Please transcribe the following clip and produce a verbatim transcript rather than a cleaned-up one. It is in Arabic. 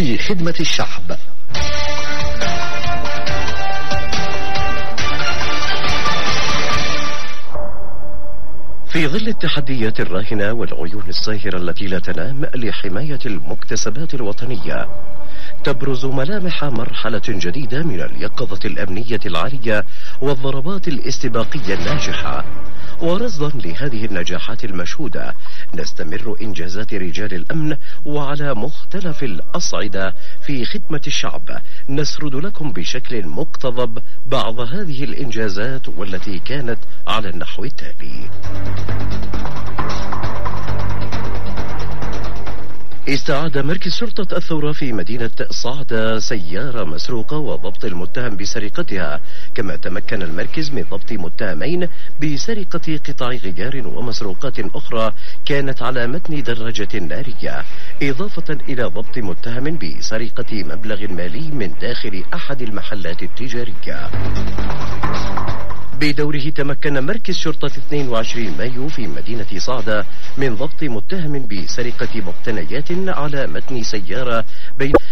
في خدمة الشعب. في ظل التحديات الراهنة والعيون الساهرة التي لا تنام لحماية المكتسبات الوطنية، تبرز ملامح مرحلة جديدة من اليقظة الأمنية العالية والضربات الاستباقية الناجحة. ورصدا لهذه النجاحات المشهودة نستمر إنجازات رجال الأمن وعلى مختلف الأصعدة في خدمة الشعب، نسرد لكم بشكل مقتضب بعض هذه الإنجازات والتي كانت على النحو التالي. استعاد مركز شرطة الثورة في مدينة صعدة سيارة مسروقة وضبط المتهم بسرقتها، كما تمكن المركز من ضبط متهمين بسرقة قطع غيار ومسروقات أخرى كانت على متن دراجة نارية، إضافة إلى ضبط متهم بسرقة مبلغ مالي من داخل أحد المحلات التجارية. بدوره تمكن مركز شرطة اثنين وعشرين مايو في مدينة صعدة من ضبط متهم بسرقة مقتنيات على متن سيارة بين